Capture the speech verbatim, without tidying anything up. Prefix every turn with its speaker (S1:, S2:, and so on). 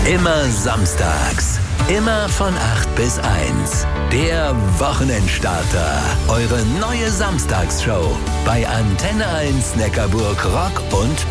S1: Immer samstags. Immer von acht bis eins. Der Wochenendstarter. Eure neue Samstagsshow bei Antenne eins Neckarburg Rock und